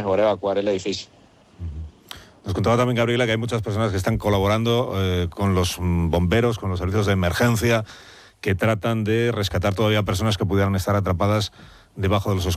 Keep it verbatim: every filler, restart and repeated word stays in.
poder evacuar el edificio. Nos contaba también Gabriela que hay muchas personas que están colaborando eh, con los bomberos, con los servicios de emergencia, que tratan de rescatar todavía personas que pudieran estar atrapadas debajo de los escombros.